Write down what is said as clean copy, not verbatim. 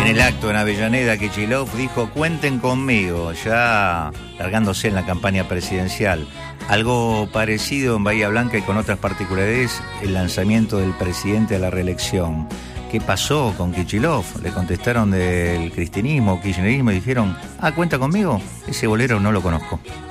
el acto en Avellaneda, Kicillof dijo: cuenten conmigo, ya largándose en la campaña presidencial. Algo parecido en Bahía Blanca y con otras particularidades, el lanzamiento del presidente a la reelección. ¿Qué pasó con Kicillof? Le contestaron del cristianismo, kirchnerismo, y dijeron: cuenta conmigo. Ese bolero no lo conozco.